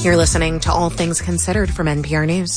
You're listening to All Things Considered from NPR News.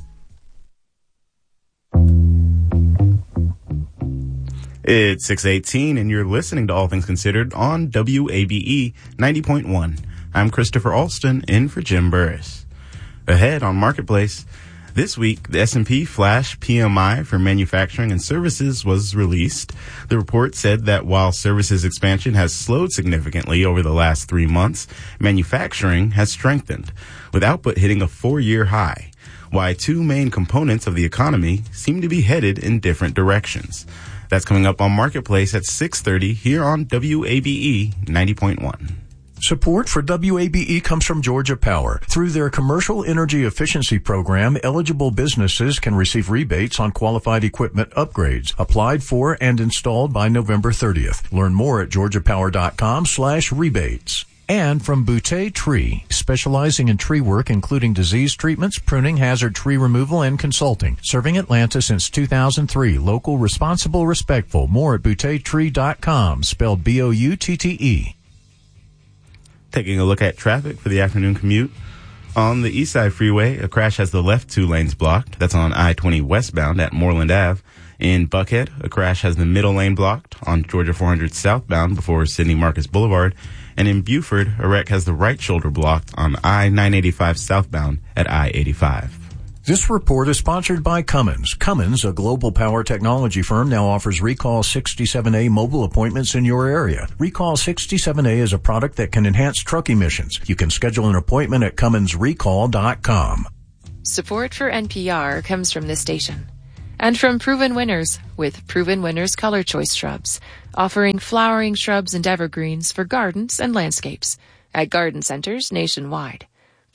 It's 6:18, and you're listening to All Things Considered on WABE 90.1. I'm Christopher Alston, in for Jim Burris. Ahead on Marketplace, this week, the S&P Flash PMI for manufacturing and services was released. The report said that while services expansion has slowed significantly over the last 3 months, manufacturing has strengthened, with output hitting a 4-year high. Why two main components of the economy seem to be headed in different directions. That's coming up on Marketplace at 6:30 here on WABE 90.1. Support for WABE comes from Georgia Power. Through their Commercial Energy Efficiency Program, eligible businesses can receive rebates on qualified equipment upgrades, applied for and installed by November 30th. Learn more at georgiapower.com/rebates. And from Boutte Tree, specializing in tree work including disease treatments, pruning, hazard tree removal, and consulting. Serving Atlanta since 2003. Local, responsible, respectful. More at bouttetree.com, spelled B-O-U-T-T-E. Taking a look at traffic for the afternoon commute. On the East Side Freeway, a crash has the left 2 lanes blocked. That's on I-20 westbound at Moreland Ave. In Buckhead, a crash has the middle lane blocked on Georgia 400 southbound before Sidney Marcus Boulevard. And in Buford, a wreck has the right shoulder blocked on I-985 southbound at I-85. This report is sponsored by Cummins. Cummins, a global power technology firm, now offers Recall 67A mobile appointments in your area. Recall 67A is a product that can enhance truck emissions. You can schedule an appointment at CumminsRecall.com. Support for NPR comes from this station. And from Proven Winners, with Proven Winners Color Choice Shrubs, offering flowering shrubs and evergreens for gardens and landscapes at garden centers nationwide.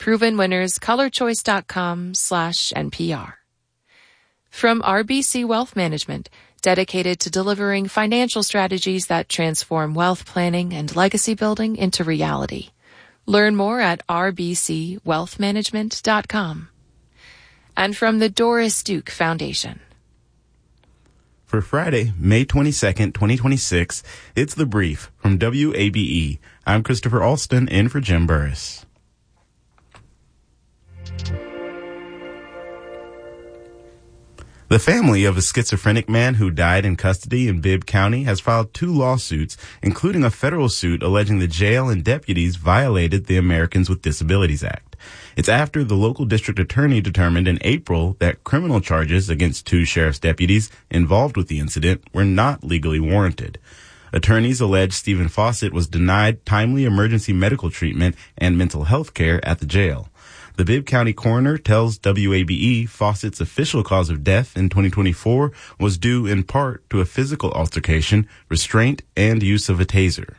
ProvenWinnersColorChoice.com/NPR. From RBC Wealth Management, dedicated to delivering financial strategies that transform wealth planning and legacy building into reality. Learn more at rbcwealthmanagement.com. And from the Doris Duke Foundation. For Friday, May 22nd, 2026, it's The Brief from WABE. I'm Christopher Alston, in for Jim Burris. The family of a schizophrenic man who died in custody in Bibb County has filed 2 lawsuits, including a federal suit alleging the jail and deputies violated the Americans with Disabilities Act. It's after the local district attorney determined in April that criminal charges against 2 sheriff's deputies involved with the incident were not legally warranted. Attorneys allege Stephen Fawcett was denied timely emergency medical treatment and mental health care at the jail. The Bibb County coroner tells WABE Fawcett's official cause of death in 2024 was due in part to a physical altercation, restraint, and use of a taser.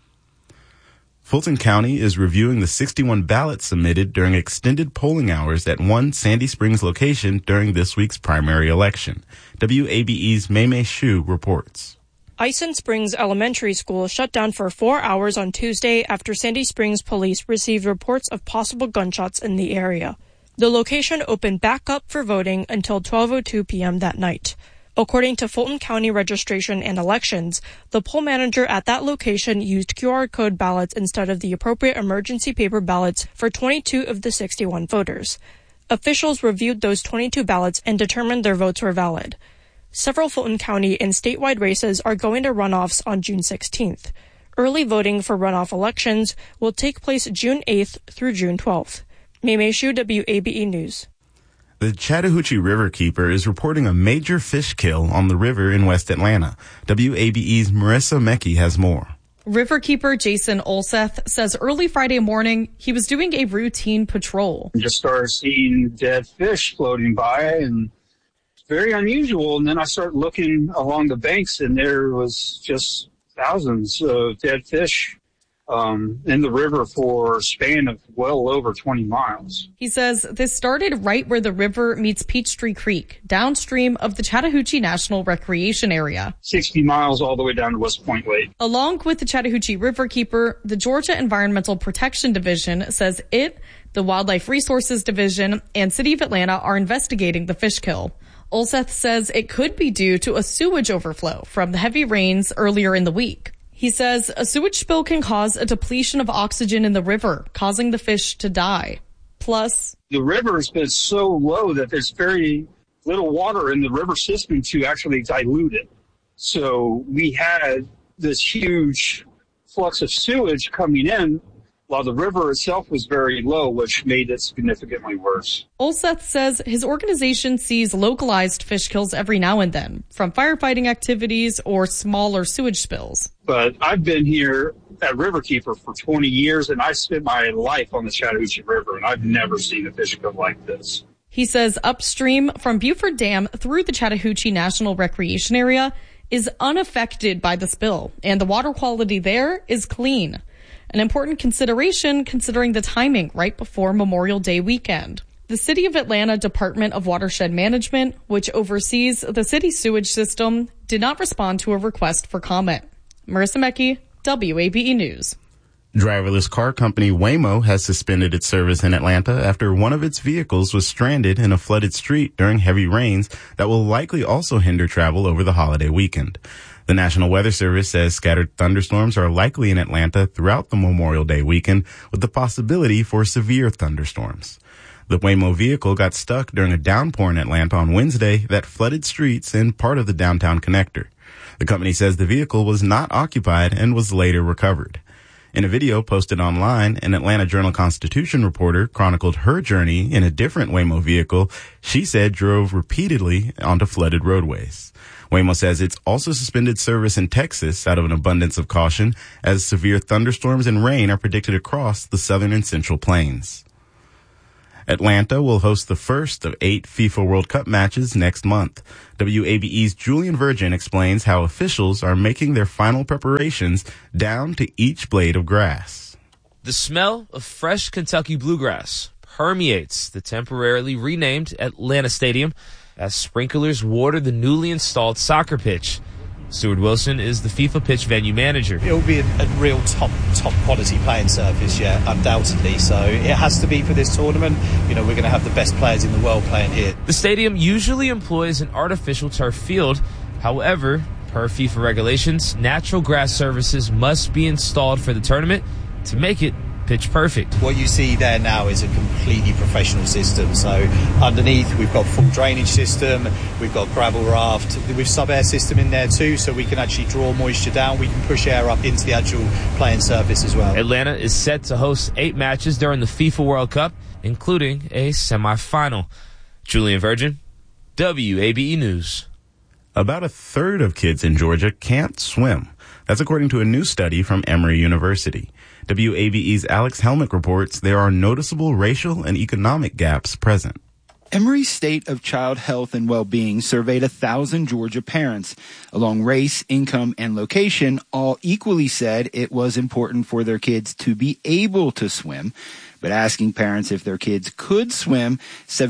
Fulton County is reviewing the 61 ballots submitted during extended polling hours at one Sandy Springs location during this week's primary election. WABE's Maymay Shu reports. Ison Springs Elementary School shut down for 4 hours on Tuesday after Sandy Springs police received reports of possible gunshots in the area. The location opened back up for voting until 12:02 p.m. that night. According to Fulton County Registration and Elections, the poll manager at that location used QR code ballots instead of the appropriate emergency paper ballots for 22 of the 61 voters. Officials reviewed those 22 ballots and determined their votes were valid. Several Fulton County and statewide races are going to runoffs on June 16th. Early voting for runoff elections will take place June 8th through June 12th. Maymay Shu, WABE News. The Chattahoochee River Keeper is reporting a major fish kill on the river in West Atlanta. WABE's Marissa Mecki has more. Riverkeeper Jason Olseth says early Friday morning he was doing a routine patrol. Just started seeing dead fish floating by, and it's very unusual. And then I started looking along the banks, and there was just thousands of dead fish in the river for a span of well over 20 miles. He says this started right where the river meets Peachtree Creek, downstream of the Chattahoochee National Recreation Area. 60 miles all the way down to West Point Lake. Along with the Chattahoochee Riverkeeper, the Georgia Environmental Protection Division says it, the Wildlife Resources Division, and City of Atlanta are investigating the fish kill. Olseth says it could be due to a sewage overflow from the heavy rains earlier in the week. He says a sewage spill can cause a depletion of oxygen in the river, causing the fish to die. Plus, the river has been so low that there's very little water in the river system to actually dilute it. So we had this huge flux of sewage coming in while the river itself was very low, which made it significantly worse. Olseth says his organization sees localized fish kills every now and then from firefighting activities or smaller sewage spills. But I've been here at Riverkeeper for 20 years, and I spent my life on the Chattahoochee River, and I've never seen a fish kill like this. He says upstream from Buford Dam through the Chattahoochee National Recreation Area is unaffected by the spill, and the water quality there is clean. An important consideration considering the timing right before Memorial Day weekend. The City of Atlanta Department of Watershed Management, which oversees the city's sewage system, did not respond to a request for comment. Marissa Mecki, WABE News. Driverless car company Waymo has suspended its service in Atlanta after one of its vehicles was stranded in a flooded street during heavy rains that will likely also hinder travel over the holiday weekend. The National Weather Service says scattered thunderstorms are likely in Atlanta throughout the Memorial Day weekend, with the possibility for severe thunderstorms. The Waymo vehicle got stuck during a downpour in Atlanta on Wednesday that flooded streets and part of the downtown connector. The company says the vehicle was not occupied and was later recovered. In a video posted online, an Atlanta Journal-Constitution reporter chronicled her journey in a different Waymo vehicle she said drove repeatedly onto flooded roadways. Waymo says it's also suspended service in Texas out of an abundance of caution as severe thunderstorms and rain are predicted across the southern and central plains. Atlanta will host the first of 8 FIFA World Cup matches next month. WABE's Julian Virgin explains how officials are making their final preparations down to each blade of grass. The smell of fresh Kentucky bluegrass permeates the temporarily renamed Atlanta Stadium as sprinklers water the newly installed soccer pitch. Stuart Wilson is the FIFA pitch venue manager. It'll be a real top quality playing surface, yeah, undoubtedly. So it has to be for this tournament. You know, we're going to have the best players in the world playing here. The stadium usually employs an artificial turf field. However, per FIFA regulations, natural grass surfaces must be installed for the tournament to make it pitch perfect. What you see there now is a completely professional system. So underneath we've got full drainage system, we've got gravel raft, with sub-air system in there too, so we can actually draw moisture down. We can push air up into the actual playing surface as well. Atlanta is set to host 8 matches during the FIFA World Cup, including a semifinal. Julian Virgin, WABE News. About a third of kids in Georgia can't swim. That's according to a new study from Emory University. WABE's Alex Helmick reports there are noticeable racial and economic gaps present. Emory's State of Child Health and Well-Being surveyed 1,000 Georgia parents. Along race, income, and location, all equally said it was important for their kids to be able to swim. But asking parents if their kids could swim,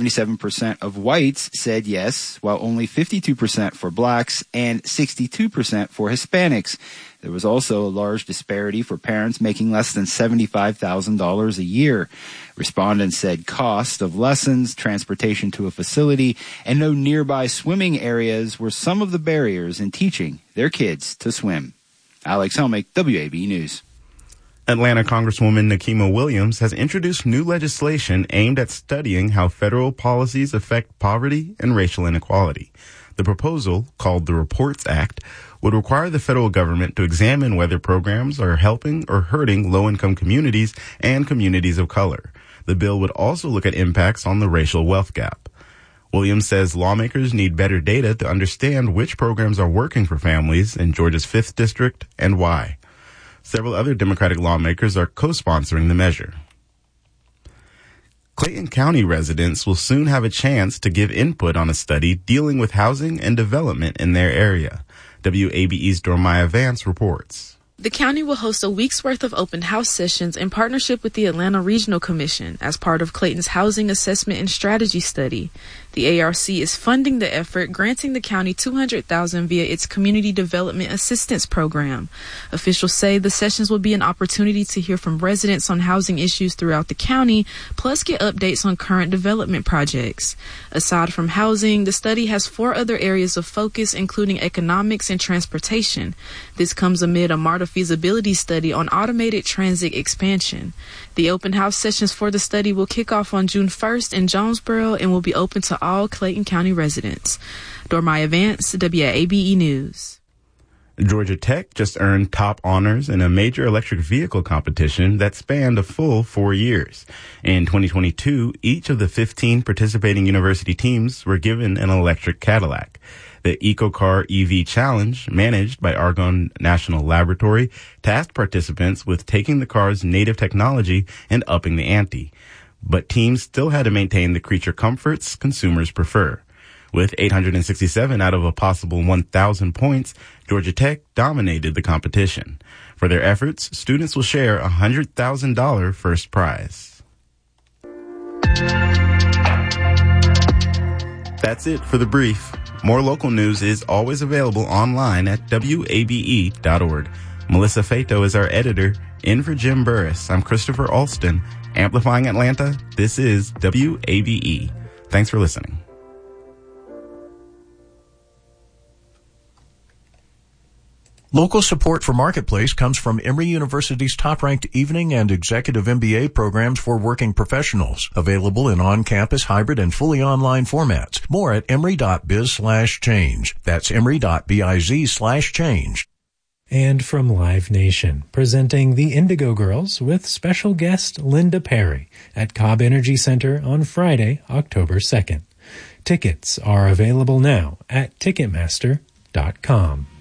77% of whites said yes, while only 52% for blacks and 62% for Hispanics. There was also a large disparity for parents making less than $75,000 a year. Respondents said cost of lessons, transportation to a facility, and no nearby swimming areas were some of the barriers in teaching their kids to swim. Alex Helmick, WABE News. Atlanta Congresswoman Nikema Williams has introduced new legislation aimed at studying how federal policies affect poverty and racial inequality. The proposal, called the Reports Act, would require the federal government to examine whether programs are helping or hurting low-income communities and communities of color. The bill would also look at impacts on the racial wealth gap. Williams says lawmakers need better data to understand which programs are working for families in Georgia's 5th District and why. Several other Democratic lawmakers are co-sponsoring the measure. Clayton County residents will soon have a chance to give input on a study dealing with housing and development in their area. WABE's Dormaya Vance reports. The county will host a week's worth of open house sessions in partnership with the Atlanta Regional Commission as part of Clayton's Housing Assessment and Strategy Study. The ARC is funding the effort, granting the county $200,000 via its Community Development Assistance Program. Officials say the sessions will be an opportunity to hear from residents on housing issues throughout the county, plus get updates on current development projects. Aside from housing, the study has 4 other areas of focus, including economics and transportation. This comes amid a MARTA feasibility study on automated transit expansion. The open house sessions for the study will kick off on June 1st in Jonesboro and will be open to all Clayton County residents. Dormaya Vance, WABE News. Georgia Tech just earned top honors in a major electric vehicle competition that spanned a full 4 years. In 2022, each of the 15 participating university teams were given an electric Cadillac. The EcoCar EV Challenge, managed by Argonne National Laboratory, tasked participants with taking the car's native technology and upping the ante. But teams still had to maintain the creature comforts consumers prefer. With 867 out of a possible 1,000 points, Georgia Tech dominated the competition. For their efforts, students will share a $100,000 first prize. That's it for the brief. More local news is always available online at WABE.org. Melissa Fato is our editor. In for Jim Burris, I'm Christopher Alston. Amplifying Atlanta, this is WABE. Thanks for listening. Local support for Marketplace comes from Emory University's top-ranked evening and executive MBA programs for working professionals, available in on-campus, hybrid, and fully online formats. More at emory.biz/change. That's emory.biz/change. And from Live Nation, presenting the Indigo Girls with special guest Linda Perry at Cobb Energy Center on Friday, October 2nd. Tickets are available now at Ticketmaster.com.